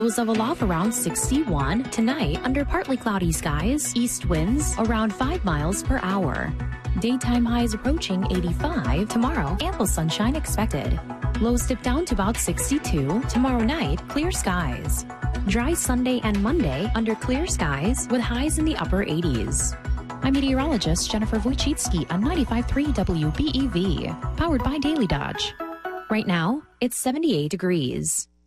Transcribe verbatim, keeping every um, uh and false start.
Lows of Aloft around sixty-one. Tonight, under partly cloudy skies, east winds around five miles per hour. Daytime highs approaching eighty-five. Tomorrow, ample sunshine expected. Lows dip down to about sixty-two. Tomorrow night, clear skies. Dry Sunday and Monday under clear skies with highs in the upper eighties. I'm meteorologist Jennifer Wojcicki on ninety-five point three W B E V, powered by Daily Dodge. Right now, it's seventy-eight degrees.